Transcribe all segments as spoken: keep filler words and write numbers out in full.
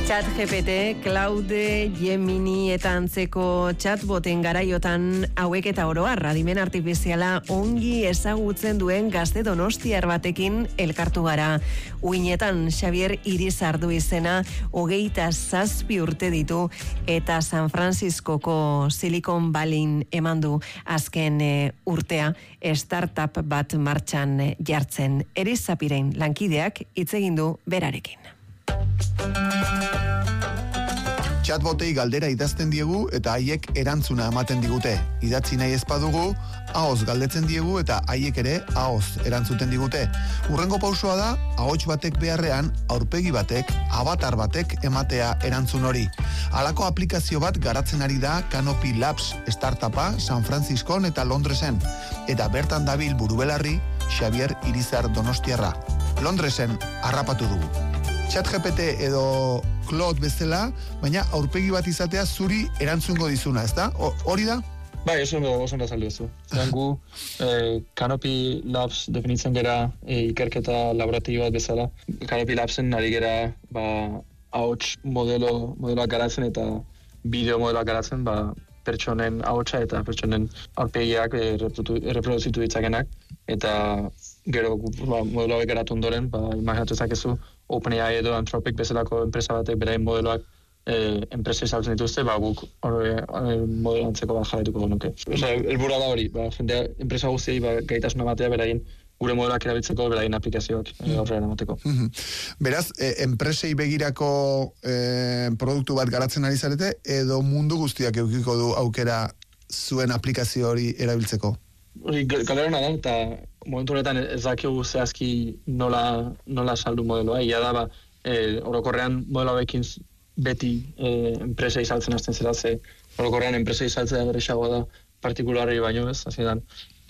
ChatGPT, Claude, Gemini eta antzeko chatboten garaiotan hauek eta oroar adimen artifiziala ongi ezagutzen duen gazte donostiar batekin elkartu gara. Uinetan Xavier Irizardu izena hogeita zazpi urte ditu eta San Franciscoko Silicon Valleyn eman du azken e, urtea startup bat martxan e, jartzen. Eriz Zapirein lankideak hitz egin du berarekin. Chatbotei galdera idazten diegu eta haiek erantzuna ematen digute. Idatzi nahi ez badugu, ahoz galdetzen diegu eta haiek ere ahoz erantzuten digute. Hurrengo pausoa da, ahots batek beharrean, aurpegi batek, avatar batek ematea erantzun hori. Halako aplikazio bat garatzen ari da Canopy Labs startupa San Franciscon eta Londresen. Eta bertan dabil burubelarri Xavier Irizar Donostiarra. Londresen harrapatu dugu. ChatGPT edo Claude bezala, baina aurpegi bat izatea zuri erantzungo dizuna, ezta? Hori da? Bai, oso ondo, oso ondo azaldu zu. Zeran gu, eh, Canopy Labs definitzen gera eh, ikerketa laboratibo bat bezala. Canopy Labsen ari gera, ba, ahots modelo, modeloak garatzen eta bideo modeloak garatzen, ba, pertsonen ahotsa eta pertsonen aurpegiak eh, erreproduzitu ditzakenak. Eta gero ba, modelo hauek garatu ondoren, ba, imaginatu ezakezu, OpenAI edo Anthropic bezalako enpresa batek beraien modeloak eh, enpresa izaltzen dituzte, ba, guk hori eh, modelo antzeko bat jarraituko genuke. Osa, elburua da hori, ba, jendea, enpresa guztiei ba, gaitasuna batea beraien gure modeloak erabiltzeko, beraien aplikazioak eh, aurrera emateko. Beraz, eh, enpresei begirako eh, produktu bat garatzen ari zarete, edo mundu guztiak eukiko du aukera zuen aplikazio hori erabiltzeko? Hori, galerona da, eta momentu honetan ez dakigu zehazki nola, nola saldu modeloa. Ia da, ba, e, orokorrean modelo hauekin beti e, enpresa izaltzen hasten zera, ze orokorrean enpresa izaltzea berrexagoa da partikularri baino ez, hasieran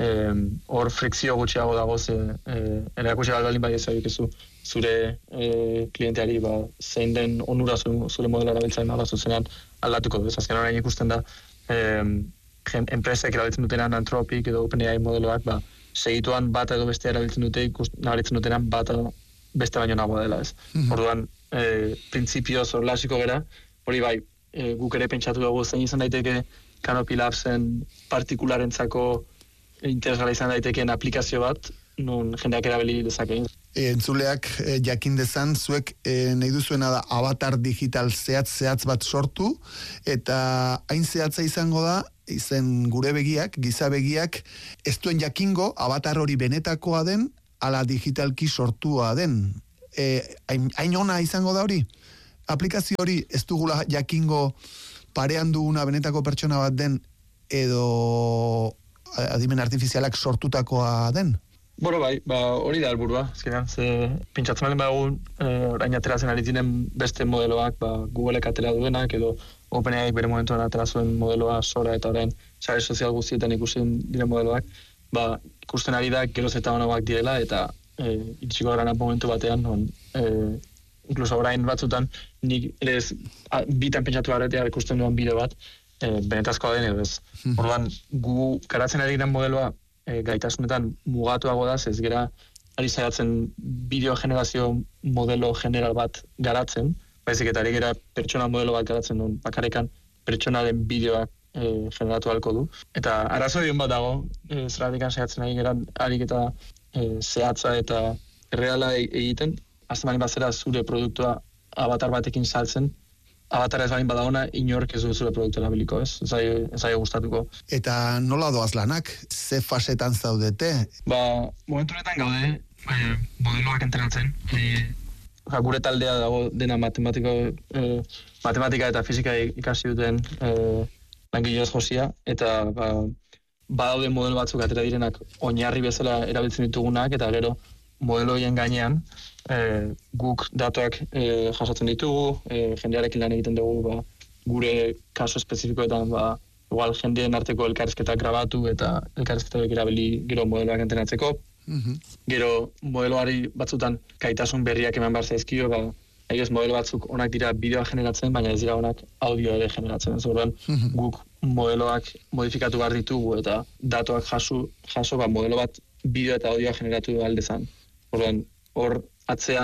hor frikzio gutxiago dago, ze e, erakutsi galbalin bai ezagukezu zure e, klienteari ba, zein den onura zure, zure modelo erabiltzen ala zuzenean aldatuko du. Azken orain ikusten da, e, enpresek erabiltzen dutenan Anthropic edo OpenAI modeloak, ba, segituan bat edo beste erabiltzen dute, nabaritzen dutenan bat edo beste baino nagoa dela, ez. Mm-hmm. Orduan, e, printzipioz hor lasiko gera, hori bai, e, guk ere pentsatu dugu zein izan daiteke Canopy Labsen partikularentzako interesgarria izan daitekeen aplikazio bat, nun jendeak erabili dezakeen. E, entzuleak e, jakin dezan, zuek e, nahi duzuena da avatar digital zehatz zehatz bat sortu, eta hain zehatza izango da, izen gure begiak, giza begiak, ez duen jakingo avatar hori benetakoa den, ala digitalki sortua den. E, hain ona izango da hori? Aplikazio hori ez dugula jakingo parean duguna benetako pertsona bat den, edo adimen artifizialak sortutakoa den? Bueno, bai, ba, hori da helburua, azkenean, ze pentsatzen balen badugun, eh, orain ateratzen ari diren beste modeloak, ba, Googleek atera duenak, edo OpenAI bere momentuan atera zuen modeloa Sora eta orain sare sozial guztietan ikusten diren modeloak, ba, ikusten ari da geroz eta honagoak direla, eta eh, iritsiko gara momentu batean, on, eh, inkluso orain batzutan, nik ere ez, a, bitan pentsatu garetea ikusten duan bideo bat, eh, benetazkoa den edo ez. Orduan, gu garatzen ari diren modeloa, E, gaitasunetan mugatuago da, ez gera ari zaiatzen bideo generazio modelo general bat garatzen, baizik eta ari gera pertsona modelo bat garatzen duen, bakarekan pertsonaren bideoak e, generatu halko du. Eta arazo dion bat dago, e, zeratikan saiatzen ari gera arik eta e, zehatza eta erreala egiten, azten bani bazera zure produktua avatar batekin saltzen, avatara ez balin badagona, inork ez du zure produktu erabiliko, ez? Ez aio gustatuko. Eta nola doaz lanak? Ze fasetan zaudete? Ba, momentu honetan gaude, eh, modeloak entrenatzen. Eh, gure taldea dago dena matematiko, eh, matematika eta fizika ikasi duten eh, langileaz josia, eta ba, badaude modelo batzuk atera direnak oinarri bezala erabiltzen ditugunak, eta gero modelo horien gainean, E, guk datuak e, jasotzen ditugu, e, jendearekin lan egiten dugu, ba, gure kaso espezifikoetan, ba, igual jendeen arteko elkarrizketak grabatu eta elkarrizketak erabili gero modeloak entrenatzeko. Mm-hmm. Gero modeloari batzutan gaitasun berriak eman behar zaizkio, ba, egez modelo batzuk onak dira bideoa generatzen, baina ez dira onak audio ere generatzen. Zorban, mm-hmm. guk modeloak modifikatu behar ditugu eta datuak jaso, jaso ba, modelo bat bideo eta audioa generatu aldezan. Orduan, hor atzean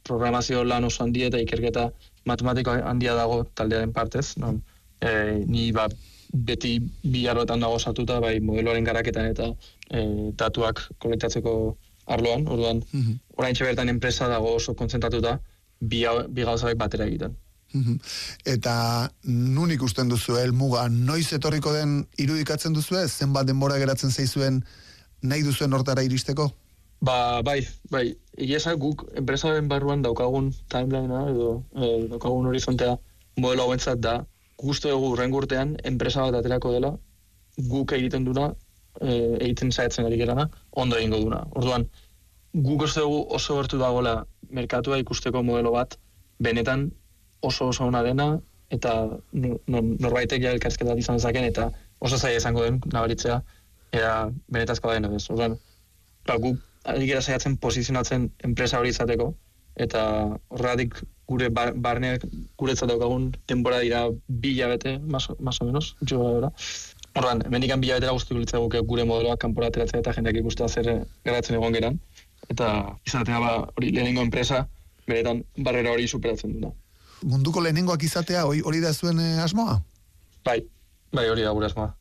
programazio lan oso handia eta ikerketa matematiko handia dago taldearen partez, non, e, ni ba, beti bi arloetan dago osatuta, bai modeloaren garaketan eta e, datuak kolektatzeko arloan, orduan, mm-hmm. oraintxe bertan enpresa dago oso kontzentratuta bi, bi gauzak batera egiten. Mm-hmm. Eta nun ikusten duzu, helmuga noiz etorriko den irudikatzen duzu ez? Zenbat denbora geratzen zaizuen nahi duzuen hortara iristeko? Ba, bai, bai, egia guk enpresaren barruan daukagun timelinea edo e, daukagun horizontea modelo hauentzat da, guztu dugu urrengo urtean enpresa bat aterako dela, guk egiten duna, e, egiten saiatzen ari gerana, ondo egingo duna. Orduan, guk uste dugu oso gertu dagoela merkatua ikusteko modelo bat, benetan oso oso ona dena, eta norbaitek ja elkarrizketa izan dezaken, eta oso zaila izango den nabaritzea, eta benetazkoa dena bez. Orduan, ba, guk adikera saiatzen posizionatzen enpresa hori izateko, eta horregatik gure bar, barneak guretzat daukagun denbora dira bi hilabete, más o menos, jo gara. Orduan, mendikan bi hilabetera guztuko litzaguke gure modeloak kanpora ateratzea eta jendeak ikustea zer garatzen egon geran, eta izatea ba, hori lehenengo enpresa, beretan barrera hori superatzen duna. Munduko lehenengoak izatea hori, hori da zuen eh, asmoa? Bai, bai hori da gure asmoa.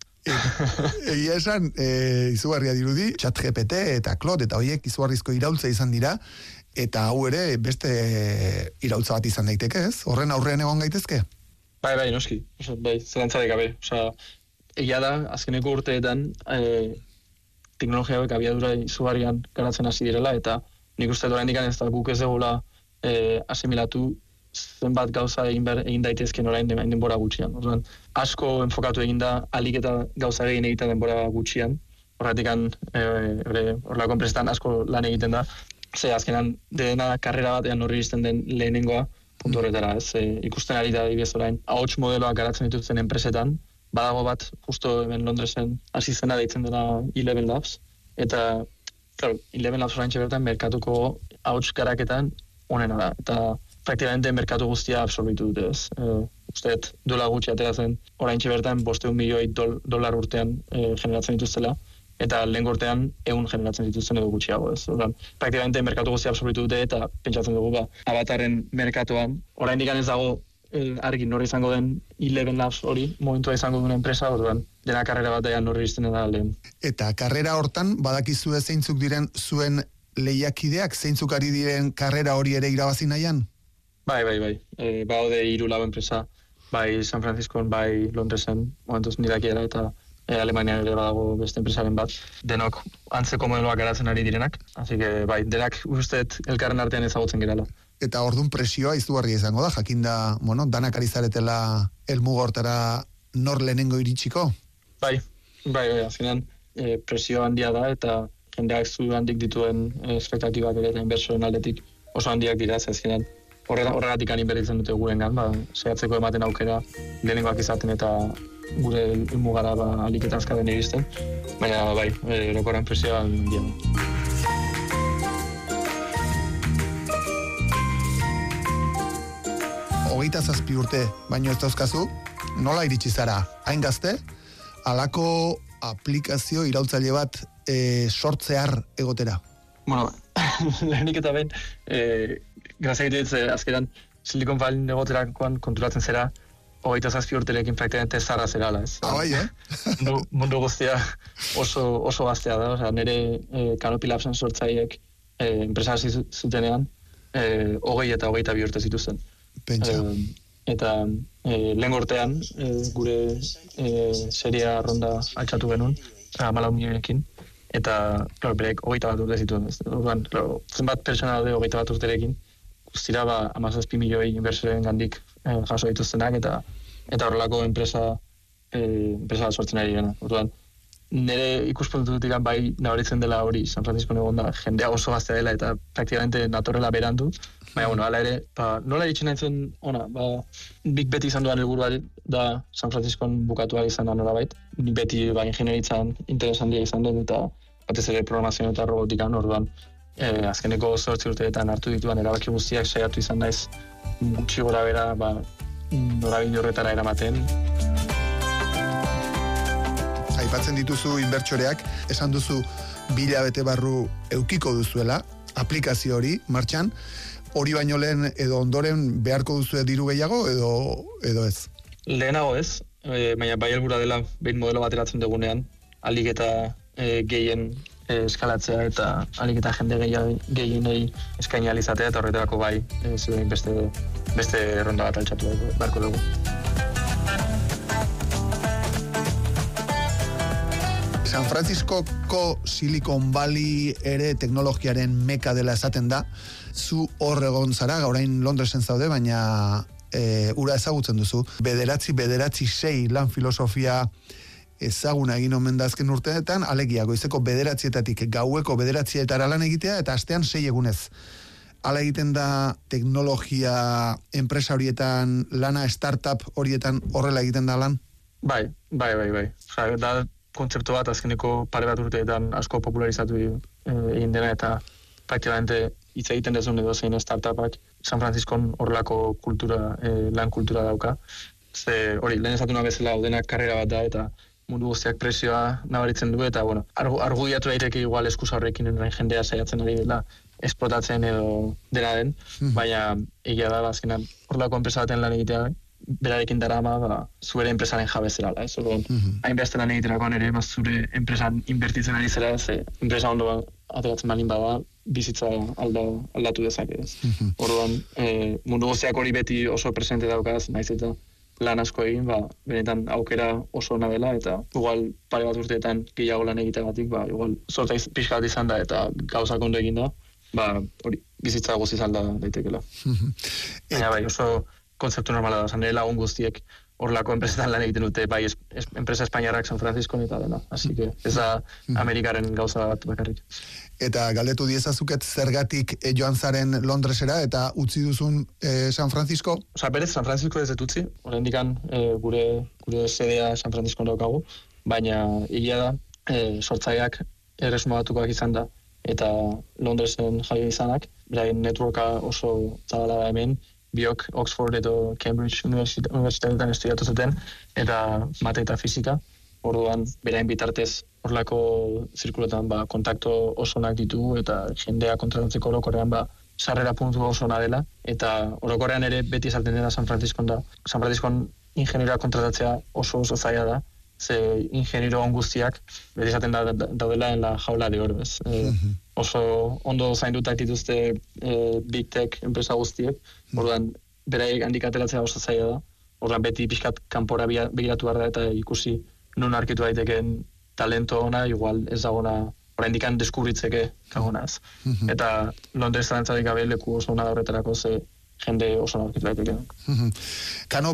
Egia esan, e, izugarria dirudi, ChatGPT eta Claude eta horiek izugarrizko iraultza izan dira, eta hau ere beste iraultza bat izan daiteke, ez? Horren aurrean egon gaitezke? Bai, bai, noski. Oso, bai, zelantzarik gabe. Osa, egia da, azkeneko urteetan e, teknologia hauek abiadura izugarrian garatzen hasi direla, eta nik uste oraindik ez da guk ez dugula e, asimilatu zenbat gauza egin, ber, egin daitezken orain den, denbora gutxian. Orduan, asko enfokatu egin da alik eta gauza egin egiten denbora gutxian. Horretik horrelako enpresetan asko lan egiten da. Ze azkenan dena karrera batean horri izten den lehenengoa puntu horretara. Ez, e, ikusten ari da dibez orain. Ahots modeloak garatzen dituzten enpresetan, badago bat justo hemen Londresen hasi zena deitzen dena Eleven Labs. Eta, claro, Eleven Labs orain bertan merkatuko ahots garaketan onena da. Eta praktikamente merkatu guztia absorbitu dute ez. E, usteet, dola gutxi atera zen, oraintxe bertan bosteun milioi dol, dolar urtean e, generatzen dituztela, eta lehen urtean ehun generatzen dituzten edo gutxiago ez. Oran, praktikamente merkatu guztia absorbitu dute, eta pentsatzen dugu ba, Avatarren merkatuan, oraindik ez dago e, argi nori izango den Eleven Labs hori, momentua izango duen enpresa, orduan, dena karrera batean nori izten da lehen. Eta karrera hortan, badakizue zeintzuk diren zuen lehiakideak, zeintzuk ari diren karrera hori ere irabazi nahian? Bai, bai, bai. E, baude hiru lau enpresa, bai San Franciscon, bai Londresen, momentuz nirakiera, eta e, Alemania ere badago beste enpresaren bat. Denok antzeko modeloak garatzen ari direnak, así que bai, denak usteet elkarren artean ezagutzen gerala. Eta ordun presioa izugarria izango da, jakinda, bueno, danak ari zaretela helmuga hortara nor lehenengo iritsiko? Bai, bai, bai, azkenan e, presio handia da, eta jendeak zu handik dituen e, espektatibak ere eta inbertsoren aldetik oso handiak dira, azkenan horregatik anin berritzen dute gurengan, ba, zehatzeko ematen aukera lehenengoak izaten eta gure helmugara ba, alik eta azkarren iristen, baina bai, erokoran presioa handia. Hogeita zazpi urte, baino ez dauzkazu, nola iritsi zara? Hain gazte, halako aplikazio iraultzaile bat e, sortzear egotera? Bueno, lehenik eta behin, e, grazia egiten azkeran Silicon Valley egoterakoan konturatzen zera, hogeita zazpi urterekin praktikamente zarra zerala, ez? Ah, bai, eh? mundu, mundu guztia oso, oso gaztea da, osea, nire e, Canopy Labsen sortzaiek e, enpresa hasi zutenean, e, hogei eta hogeita bi urte zituzten. Pentsa. E, eta e, lehen urtean, e, gure e, seria ronda altxatu genuen, hamalau milionekin, eta, klaro, berek hogeita bat urte zituen. Orduan, klaro, zenbat pertsona daude hogeita bat urterekin, guztira ba, hamazazpi milioi inbertsoren gandik eh, jaso dituztenak, eta eta horrelako enpresa eh, enpresa sortzen ari gana. Orduan, nire ikuspuntutik bai nabaritzen dela hori, San Francisco egon da, jendea oso gaztea dela, eta praktikamente natorrela berandu, baina, bueno, hala ere, ba, nola iritsi nahi zen, ona, ba, big beti izan duan helburua da San Franciscon bukatu izan da nolabait, nik beti ba, ingenieritzan interes handia izan dut, eta batez ere programazioan eta robotikan, orduan, Eh, azkeneko zortzi urteetan hartu dituan erabaki guztiak saiatu izan naiz gutxi gora bera ba, norabide horretara eramaten. Aipatzen dituzu inbertsoreak, esan duzu bilabete barru eukiko duzuela, aplikazio hori martxan, hori baino lehen edo ondoren beharko duzu diru gehiago edo edo ez? Lehenago ez, e, baina bai helburua dela behin modelo bat eratzen dugunean, alik eta e, gehien e, eskalatzea eta alik eta jende gehienei eskaini ahal izatea eta horretarako bai e, zuen beste, beste ronda bat altxatu beharko dugu. San Franciscoko Silicon Valley ere teknologiaren meka dela esaten da. Zu hor egon zara, gaurain Londresen zaude, baina e, ura ezagutzen duzu. Bederatzi, bederatzi, sei lan filosofia ezaguna egin omen da azken urteetan, alegia goizeko bederatzietatik gaueko bederatzietara lan egitea, eta astean sei egunez. Hala egiten da teknologia enpresa horietan lana, startup horietan horrela egiten da lan? Bai, bai, bai, bai. Osa, da kontzeptu bat azkeneko pare bat urteetan asko popularizatu egin dena eta praktikamente hitz egiten dezun edo zein startupak San Franciscon horrelako kultura, eh, lan kultura dauka. Ze hori, lehen esatu bezala denak karrera bat da eta mundu guztiak presioa nabaritzen du eta bueno, argu, argudiatu daiteke igual eskusa horrekin orain jendea saiatzen ari dela esplotatzen edo dena den, mm-hmm. baina egia da azkenan horrelako enpresa baten lan egitea berarekin darama ba, zure enpresaren jabe zerala, ez? Orduan, mm-hmm. hainbeste lan egiterakoan ere, ba, zure enpresan inbertitzen ari zera, ze enpresa ondo ateratzen balin bada, bizitza alda, aldatu dezake, ez? Mm-hmm. Orduan, e, mundu guztiak hori beti oso presente daukaz, naiz eta lan asko egin, ba, benetan aukera oso ona dela, eta igual pare bat urteetan gehiago lan egitegatik, ba, igual sorta pixka bat izan da, eta gauzak ondo egin da, ba, hori, bizitza guztiz alda daitekela. Mm-hmm. Baina bai, oso kontzeptu normala da, zan ere lagun guztiek horrelako enpresetan lan egiten dute, bai es, es, enpresa espainiarrak San Francisco eta dena, así que ez da Amerikaren gauza bat bakarrik. Eta galdetu diezazuket zergatik e, joan zaren Londresera eta utzi duzun e, San Francisco? Osa, berez San Francisco ez dut utzi, oraindikan e, gure, gure sedea San Francisco daukagu, baina egia da, e, sortzaileak erresumatukoak izan da, eta Londresen jaio izanak, beraien networka oso zabala da hemen, biok Oxford edo Cambridge universitateetan estudiatu zuten, eta mate eta fizika. Orduan, berain bitartez horlako zirkulotan ba, kontakto osonak ditugu eta jendea kontratatzeko orokorrean ba, sarrera puntu oso ona dela. Eta orokorrean ere beti esaten dena San Franciscon da. San Franciscon ingenieroa kontratatzea oso oso zaila da. Ze ingeniero on guztiak beti esaten da daudela en la jaula de oro, ez? E, mm-hmm. Oso ondo zaindutak dituzte e, big tech enpresa guztiek, orduan beraiek handik ateratzea oso zaila da. Orduan beti pixkat kanpora begiratu behar da eta ikusi non arkitu daiteken talento ona, igual ez dagona oraindikan deskubritzeke kagonaz. Mm-hmm. Eta Londres zalantzarik gabe leku oso ona da horretarako ze jende oso arkitu daiteke. Mm-hmm. Kano